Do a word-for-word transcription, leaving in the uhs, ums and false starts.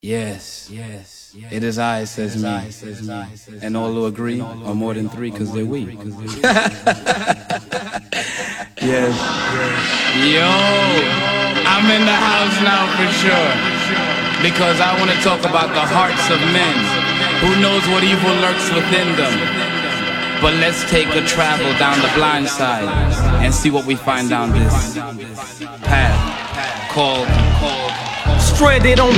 Yes, yes, it is I, says me. And all who agree are more than three, cause they're we. Yes. Yo, I'm in the house now for sure. Because I want to talk about the hearts of men. Who knows what evil lurks within them? But let's take a travel down the blind side and see what we find down this path called, called Stranded on